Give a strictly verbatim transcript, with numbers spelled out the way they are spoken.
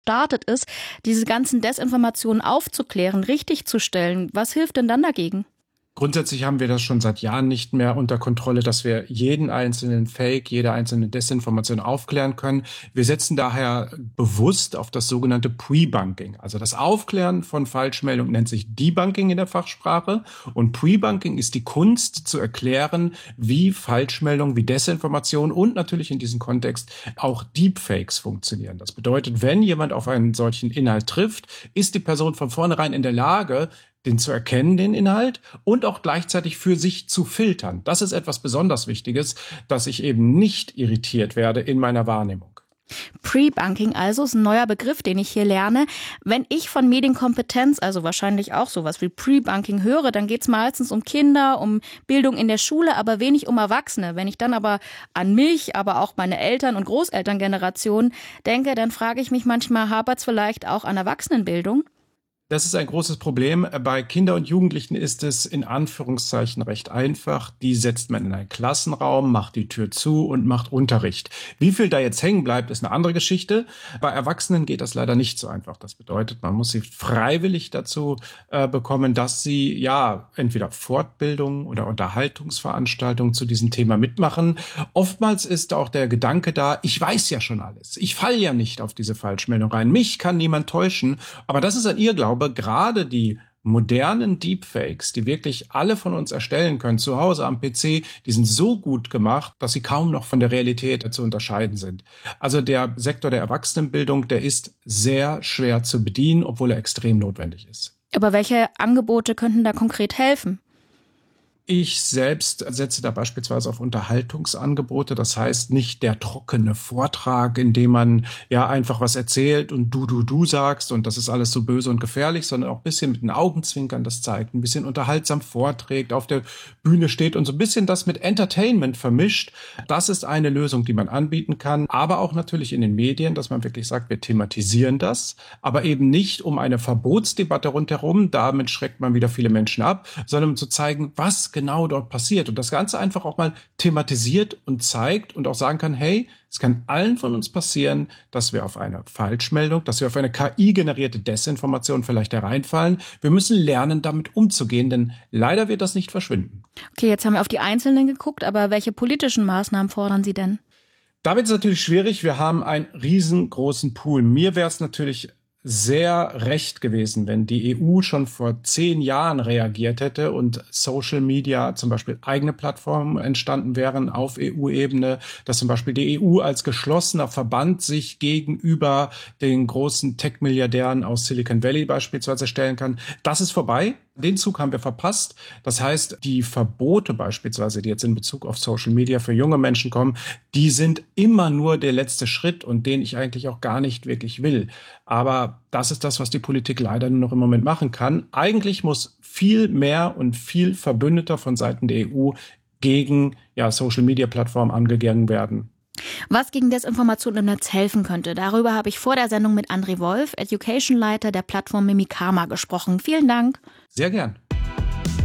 gestartet ist, diese ganzen Desinformationen aufzuklären, richtigzustellen. Was hilft denn dann dagegen? Grundsätzlich haben wir das schon seit Jahren nicht mehr unter Kontrolle, dass wir jeden einzelnen Fake, jede einzelne Desinformation aufklären können. Wir setzen daher bewusst auf das sogenannte Pre-Bunking. Also das Aufklären von Falschmeldungen nennt sich Debunking in der Fachsprache. Und Pre-Bunking ist die Kunst zu erklären, wie Falschmeldungen, wie Desinformation und natürlich in diesem Kontext auch Deepfakes funktionieren. Das bedeutet, wenn jemand auf einen solchen Inhalt trifft, ist die Person von vornherein in der Lage, den zu erkennen, den Inhalt, und auch gleichzeitig für sich zu filtern. Das ist etwas besonders Wichtiges, dass ich eben nicht irritiert werde in meiner Wahrnehmung. Pre-Bunking also ist ein neuer Begriff, den ich hier lerne. Wenn ich von Medienkompetenz, also wahrscheinlich auch sowas wie Pre-Bunking höre, dann geht es meistens um Kinder, um Bildung in der Schule, aber wenig um Erwachsene. Wenn ich dann aber an mich, aber auch meine Eltern- und Großelterngeneration denke, dann frage ich mich manchmal, hapert es vielleicht auch an Erwachsenenbildung? Das ist ein großes Problem. Bei Kindern und Jugendlichen ist es in Anführungszeichen recht einfach. Die setzt man in einen Klassenraum, macht die Tür zu und macht Unterricht. Wie viel da jetzt hängen bleibt, ist eine andere Geschichte. Bei Erwachsenen geht das leider nicht so einfach. Das bedeutet, man muss sie freiwillig dazu äh, bekommen, dass sie ja entweder Fortbildung oder Unterhaltungsveranstaltungen zu diesem Thema mitmachen. Oftmals ist auch der Gedanke da, ich weiß ja schon alles. Ich falle ja nicht auf diese Falschmeldung rein. Mich kann niemand täuschen. Aber das ist ein Irrglaube. Gerade die modernen Deepfakes, die wirklich alle von uns erstellen können, zu Hause am P C, die sind so gut gemacht, dass sie kaum noch von der Realität zu unterscheiden sind. Also der Sektor der Erwachsenenbildung, der ist sehr schwer zu bedienen, obwohl er extrem notwendig ist. Aber welche Angebote könnten da konkret helfen? Ich selbst setze da beispielsweise auf Unterhaltungsangebote. Das heißt nicht der trockene Vortrag, in dem man ja einfach was erzählt und du, du, du sagst und das ist alles so böse und gefährlich, sondern auch ein bisschen mit den Augenzwinkern das zeigt, ein bisschen unterhaltsam vorträgt, auf der Bühne steht und so ein bisschen das mit Entertainment vermischt. Das ist eine Lösung, die man anbieten kann, aber auch natürlich in den Medien, dass man wirklich sagt, wir thematisieren das, aber eben nicht um eine Verbotsdebatte rundherum, damit schreckt man wieder viele Menschen ab, sondern um zu zeigen, was genau dort passiert und das Ganze einfach auch mal thematisiert und zeigt und auch sagen kann, hey, es kann allen von uns passieren, dass wir auf eine Falschmeldung, dass wir auf eine K I-generierte Desinformation vielleicht hereinfallen. Wir müssen lernen, damit umzugehen, denn leider wird das nicht verschwinden. Okay, jetzt haben wir auf die Einzelnen geguckt, aber welche politischen Maßnahmen fordern Sie denn? Da wird es natürlich schwierig. Wir haben einen riesengroßen Pool. Mir wäre es natürlich sehr recht gewesen, wenn die E U schon vor zehn Jahren reagiert hätte und Social Media, zum Beispiel eigene Plattformen entstanden wären auf E U-Ebene, dass zum Beispiel die E U als geschlossener Verband sich gegenüber den großen Tech-Milliardären aus Silicon Valley beispielsweise stellen kann. Das ist vorbei. Den Zug haben wir verpasst. Das heißt, die Verbote beispielsweise, die jetzt in Bezug auf Social Media für junge Menschen kommen, die sind immer nur der letzte Schritt und den ich eigentlich auch gar nicht wirklich will. Aber das ist das, was die Politik leider nur noch im Moment machen kann. Eigentlich muss viel mehr und viel verbündeter von Seiten der E U gegen ja, Social-Media-Plattformen angegangen werden. Was gegen Desinformation im Netz helfen könnte, darüber habe ich vor der Sendung mit André Wolf, Education-Leiter der Plattform Mimikama, gesprochen. Vielen Dank. Sehr gern.